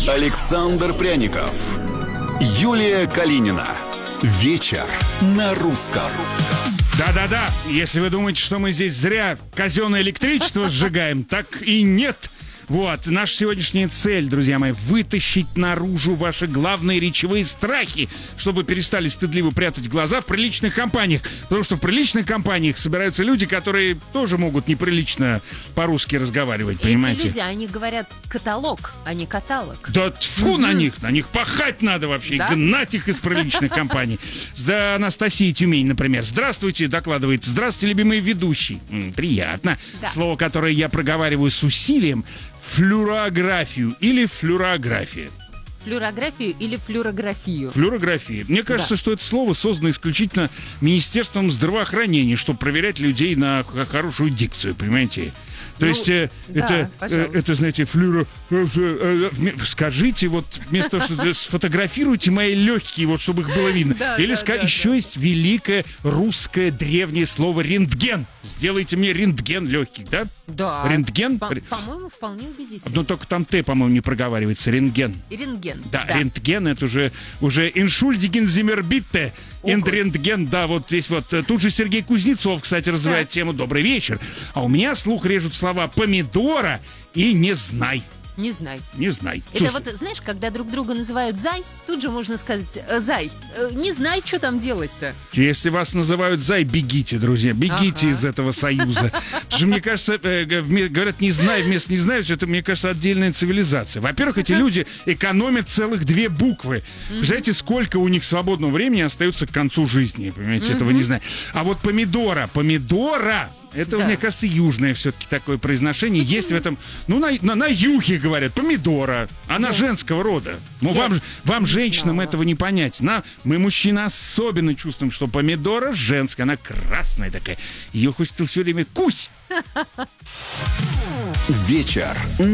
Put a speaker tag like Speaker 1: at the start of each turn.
Speaker 1: Александр Пряников, Юлия Калинина. Вечер на русском.
Speaker 2: Да-да-да, если вы думаете, что мы здесь зря казенное электричество сжигаем, так и нет. Вот, наша сегодняшняя цель, друзья мои, вытащить наружу ваши главные речевые страхи, чтобы перестали стыдливо прятать глаза в приличных компаниях. Потому что в приличных компаниях собираются люди, которые тоже могут неприлично по-русски разговаривать, понимаете?
Speaker 3: Эти люди, они говорят каталог, а не каталог.
Speaker 2: Да тьфу на них пахать надо вообще,
Speaker 3: Да?
Speaker 2: гнать их из приличных компаний. За Анастасией Тюмень, например. Здравствуйте, докладывает. Здравствуйте, любимый ведущий. Приятно.
Speaker 3: Да.
Speaker 2: Слово, которое я проговариваю с усилием. Флюорографию или флюорография.
Speaker 3: Флюорографию или флюорографию?
Speaker 2: Флюорография. Мне кажется, что это слово создано исключительно Министерством здравоохранения, чтобы проверять людей на хорошую дикцию, понимаете? То есть
Speaker 3: да,
Speaker 2: это, знаете, скажите, вот вместо того, что сфотографируйте мои легкие, вот чтобы их было видно.
Speaker 3: Да,
Speaker 2: Или
Speaker 3: да,
Speaker 2: еще есть великое русское древнее слово рентген. Сделайте мне рентген легких, да?
Speaker 3: Да.
Speaker 2: Рентген?
Speaker 3: По-моему, вполне убедительно.
Speaker 2: Но только там Т, по-моему, не проговаривается. Рентген.
Speaker 3: Рентген.
Speaker 2: Да, рентген, это уже «Entschuldigen Sie mir bitte». Рентген, да, вот здесь вот. Тут же Сергей Кузнецов, кстати, развивает тему «Добрый вечер». А у меня слух режут слова «помидора» и «не знай».
Speaker 3: Не знай.
Speaker 2: Не знай.
Speaker 3: Это вот, знаешь, когда друг друга называют «зай», тут же можно сказать «зай». Не знай, что там делать-то.
Speaker 2: Если вас называют «зай», бегите, друзья, бегите из этого союза. Потому что, мне кажется, говорят «не знай», вместо «не знаешь», это, мне кажется, отдельная цивилизация. Во-первых, эти люди экономят целых 2 буквы. Знаете, сколько у них свободного времени остается к концу жизни, понимаете, этого не знаю. А вот помидора, это, мне кажется, южное все-таки такое произношение. Почему? Есть в этом... на юге говорят помидора. Она женского рода. Вам женщинам этого не понять. Мы, мужчины, особенно чувствуем, что помидора женская. Она красная такая. Ее хочется все время кусь.
Speaker 1: Вечер